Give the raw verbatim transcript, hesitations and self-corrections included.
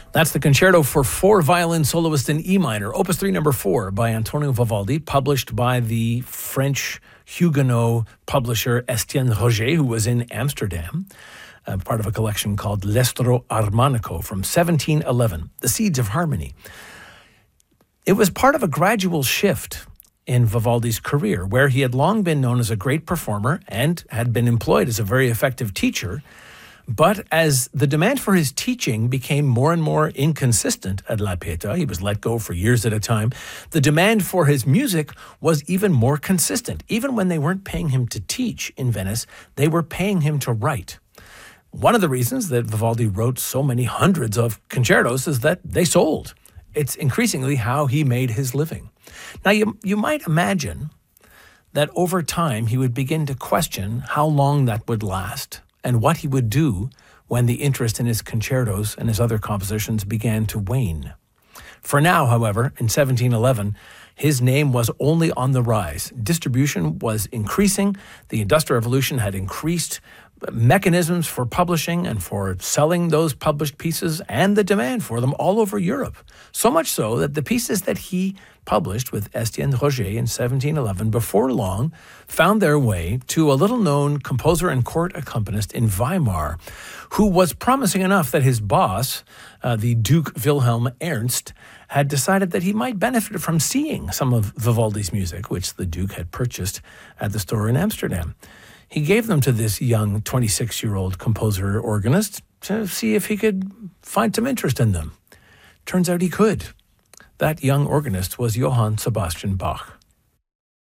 That's the Concerto for Four Violin Soloist in E minor, Opus three, number four, by Antonio Vivaldi, published by the French Huguenot publisher Estienne Roger, who was in Amsterdam, uh, part of a collection called L'Estro Armonico from seventeen eleven, The Seeds of Harmony. It was part of a gradual shift in Vivaldi's career, where he had long been known as a great performer and had been employed as a very effective teacher. But as the demand for his teaching became more and more inconsistent at La Pietà, he was let go for years at a time, the demand for his music was even more consistent. Even when they weren't paying him to teach in Venice, they were paying him to write. One of the reasons that Vivaldi wrote so many hundreds of concertos is that they sold. It's increasingly how he made his living. Now, you, you might imagine that over time he would begin to question how long that would last, and what he would do when the interest in his concertos and his other compositions began to wane. For now, however, in seventeen eleven, his name was only on the rise. Distribution was increasing. The Industrial Revolution had increased mechanisms for publishing and for selling those published pieces and the demand for them all over Europe. So much so that the pieces that he published with Estienne Roger in seventeen eleven, before long, found their way to a little-known composer and court accompanist in Weimar, who was promising enough that his boss, uh, the Duke Wilhelm Ernst, had decided that he might benefit from seeing some of Vivaldi's music, which the Duke had purchased at the store in Amsterdam. He gave them to this young twenty-six-year-old composer-organist to see if he could find some interest in them. Turns out he could. That young organist was Johann Sebastian Bach.